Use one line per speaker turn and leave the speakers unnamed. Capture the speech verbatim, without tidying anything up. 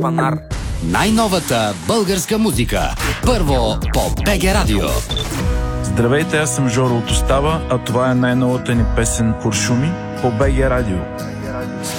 Панар.
Най-новата българска музика. Първо по БГ Радио.
Здравейте, аз съм Жоро от Остава, а това е най-новата ни песен "Куршуми" по БГ Радио.